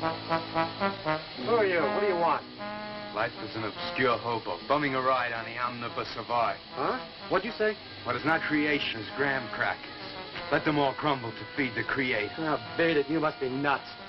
Who are you? What do you want? Life is an obscure hobo, bumming a ride on the omnibus of art. Huh? What'd you say? What is not creation is graham crackers. Let them all crumble to feed the creator. Oh, beat it. You must be nuts.